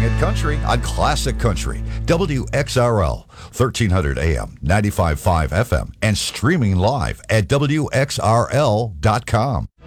Keeping It Country on Classic Country, WXRL, 1300 AM, 95.5 FM, and streaming live at WXRL.com.